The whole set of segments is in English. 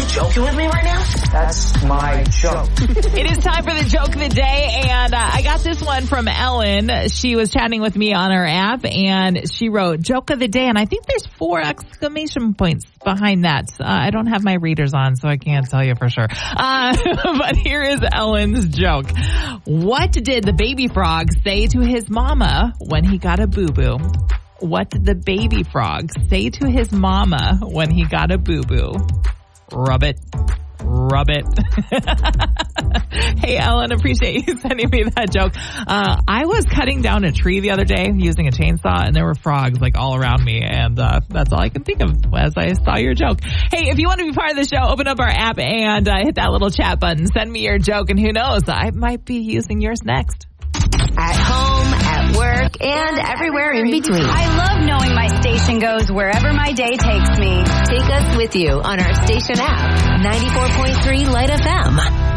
joking with me right now? That's my joke. It is time for the joke of the day, and I got this one from Ellen. She was chatting with me on our app, and she wrote joke of the day, and I think there's 4 exclamation points behind that. I don't have my readers on, so I can't tell you for sure. But here is Ellen's joke. What did the baby frog say to his mama when he got a boo-boo? What did the baby frog say to his mama when he got a boo-boo? Rub it. Rub it. Hey, Ellen, appreciate you sending me that joke. I was cutting down a tree the other day using a chainsaw, and there were frogs like all around me, and that's all I can think of as I saw your joke. Hey, if you want to be part of the show, open up our app and hit that little chat button. Send me your joke, and who knows, I might be using yours next. At home, at work, and everywhere in between. I love knowing my station goes wherever my day takes me. Take us with you on our station app, 94.3 Light FM.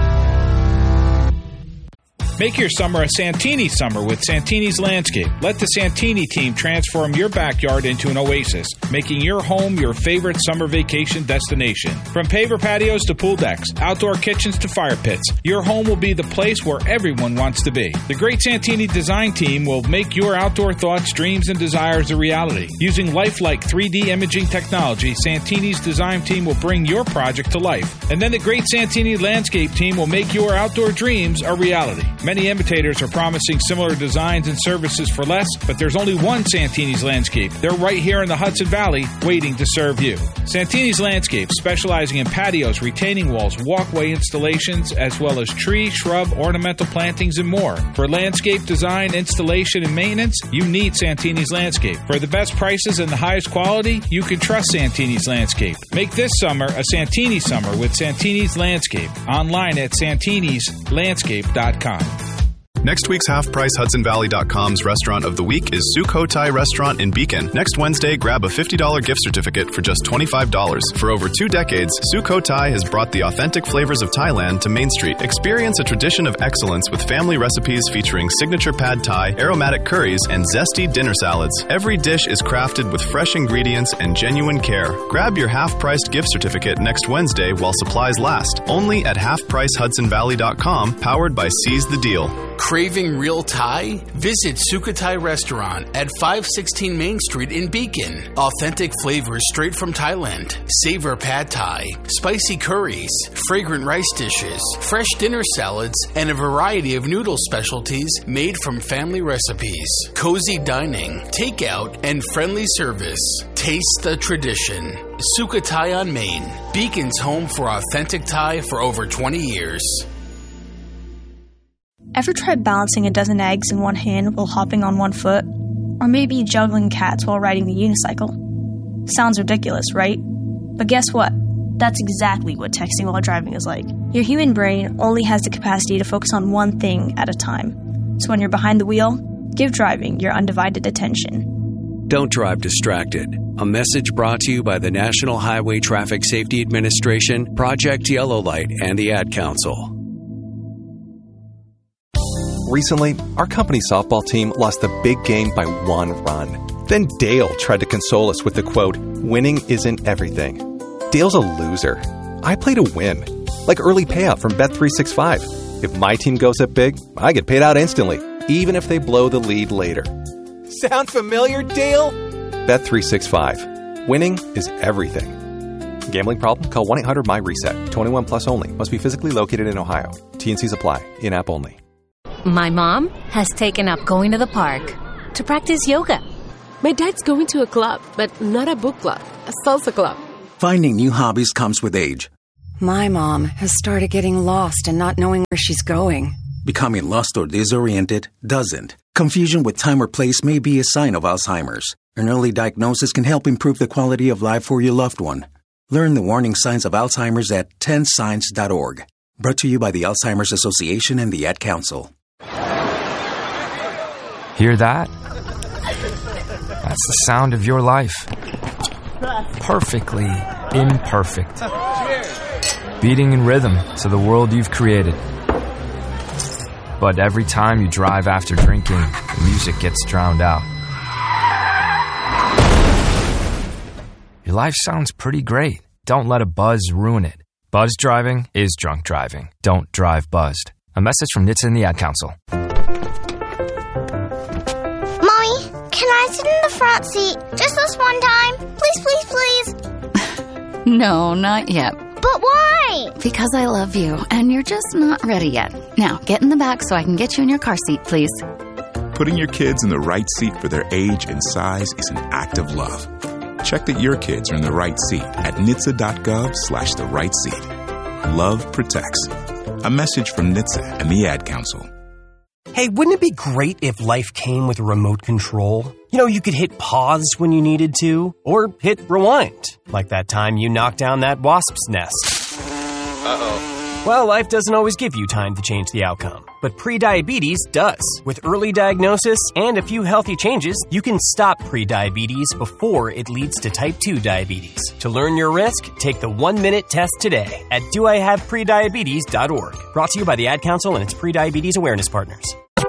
Make your summer a Santini summer with Santini's Landscape. Let the Santini team transform your backyard into an oasis, making your home your favorite summer vacation destination. From paver patios to pool decks, outdoor kitchens to fire pits, your home will be the place where everyone wants to be. The great Santini design team will make your outdoor thoughts, dreams, and desires a reality. Using lifelike 3D imaging technology, Santini's design team will bring your project to life. And then the great Santini Landscape team will make your outdoor dreams a reality. Many imitators are promising similar designs and services for less, but there's only one Santini's Landscape. They're right here in the Hudson Valley, waiting to serve you. Santini's Landscape, specializing in patios, retaining walls, walkway installations, as well as tree, shrub, ornamental plantings, and more. For landscape design, installation, and maintenance, you need Santini's Landscape. For the best prices and the highest quality, you can trust Santini's Landscape. Make this summer a Santini summer with Santini's Landscape. Online at santinislandscape.com. Next week's HalfPriceHudsonValley.com's Restaurant of the Week is Sukhothai Restaurant in Beacon. Next Wednesday, grab a $50 gift certificate for just $25. For over 2 decades, Sukhothai has brought the authentic flavors of Thailand to Main Street. Experience a tradition of excellence with family recipes featuring signature pad thai, aromatic curries, and zesty dinner salads. Every dish is crafted with fresh ingredients and genuine care. Grab your half-priced gift certificate next Wednesday while supplies last. Only at HalfPriceHudsonValley.com, powered by Seize the Deal. Craving real Thai? Visit Sukhothai Restaurant at 516 Main Street in Beacon. Authentic flavors straight from Thailand. Savor pad thai, spicy curries, fragrant rice dishes, fresh dinner salads, and a variety of noodle specialties made from family recipes. Cozy dining, takeout, and friendly service. Taste the tradition. Sukhothai on Main. Beacon's home for authentic Thai for over 20 years. Ever tried balancing a dozen eggs in one hand while hopping on one foot? Or maybe juggling cats while riding the unicycle? Sounds ridiculous, right? But guess what? That's exactly what texting while driving is like. Your human brain only has the capacity to focus on one thing at a time. So when you're behind the wheel, give driving your undivided attention. Don't drive distracted. A message brought to you by the National Highway Traffic Safety Administration, Project Yellow Light, and the Ad Council. Recently, our company softball team lost the big game by 1 run. Then Dale tried to console us with the quote, "Winning isn't everything." Dale's a loser. I play to win. Like early payout from Bet365. If my team goes up big, I get paid out instantly, even if they blow the lead later. Sound familiar, Dale? Bet365. Winning is everything. Gambling problem? Call 1-800-MY-RESET. 21 plus only. Must be physically located in Ohio. T&Cs apply. In-app only. My mom has taken up going to the park to practice yoga. My dad's going to a club, but not a book club, a salsa club. Finding new hobbies comes with age. My mom has started getting lost and not knowing where she's going. Becoming lost or disoriented doesn't. Confusion with time or place may be a sign of Alzheimer's. An early diagnosis can help improve the quality of life for your loved one. Learn the warning signs of Alzheimer's at 10signs.org. Brought to you by the Alzheimer's Association and the Ad Council. Hear that? That's the sound of your life. Perfectly imperfect. Beating in rhythm to the world you've created. But every time you drive after drinking, the music gets drowned out. Your life sounds pretty great. Don't let a buzz ruin it. Buzzed driving is drunk driving. Don't drive buzzed. A message from NHTSA and the Ad Council. Mommy, can I sit in the front seat just this one time? Please, please, please. No, not yet. But why? Because I love you, and you're just not ready yet. Now, get in the back so I can get you in your car seat, please. Putting your kids in the right seat for their age and size is an act of love. Check that your kids are in the right seat at NHTSA.gov/the right seat. Love protects. A message from NHTSA and the Ad Council. Hey, wouldn't it be great if life came with a remote control? You know, you could hit pause when you needed to, or hit rewind, like that time you knocked down that wasp's nest. Uh-oh. Well, life doesn't always give you time to change the outcome, but prediabetes does. With early diagnosis and a few healthy changes, you can stop prediabetes before it leads to type 2 diabetes. To learn your risk, take the 1-minute test today at doihaveprediabetes.org. Brought to you by the Ad Council and its prediabetes awareness partners.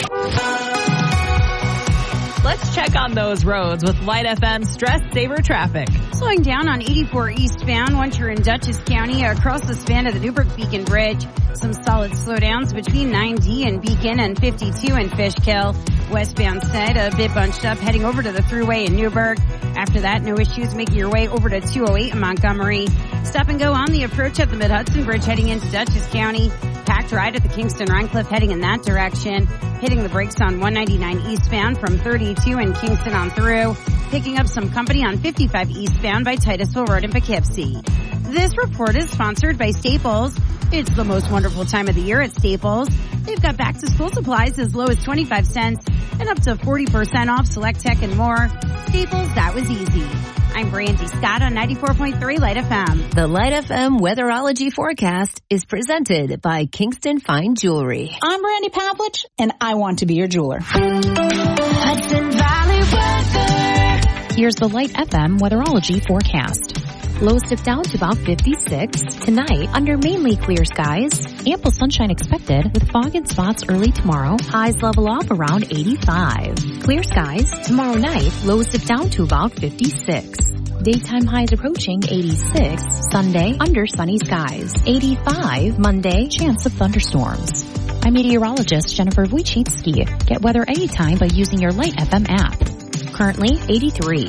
Let's check on those roads with Light FM Stress Saver Traffic. Slowing down on 84 eastbound once you're in Dutchess County across the span of the Newburgh Beacon Bridge. Some solid slowdowns between 9D and Beacon and 52 in Fishkill. Westbound side a bit bunched up heading over to the thruway in Newburgh. After that, no issues making your way over to 208 in Montgomery. Stop and go on the approach at the Mid-Hudson Bridge heading into Dutchess County. Packed ride at the Kingston-Rhinecliff heading in that direction. Hitting the brakes on 199 eastbound from 32 in Kingston on through. Picking up some company on 55 eastbound by Titusville Road in Poughkeepsie. This report is sponsored by Staples. It's the most wonderful time of the year at Staples. They've got back-to-school supplies as low as 25 cents and up to 40% off select tech and more. Staples, that was easy. I'm Brandy Scott on 94.3 Light FM. The Light FM Weatherology Forecast is presented by Kingston Fine Jewelry. I'm Brandy Pavlich, and I want to be your jeweler. Hudson Valley weather. Here's the Light FM Weatherology Forecast. Lows dip down to about 56. Tonight, under mainly clear skies. Ample sunshine expected with fog in spots early tomorrow. Highs level off around 85. Clear skies. Tomorrow night, lows dip down to about 56. Daytime highs approaching 86. Sunday, under sunny skies. 85. Monday, chance of thunderstorms. I'm meteorologist Jennifer Wojcicki. Get weather anytime by using your Light FM app. Currently, 83.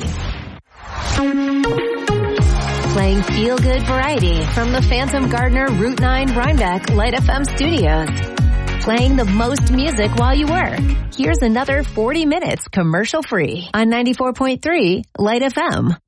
Playing feel-good variety from the Phantom Gardener Route 9 Rhinebeck Light FM studios. Playing the most music while you work. Here's another 40 minutes commercial-free on 94.3 Light FM.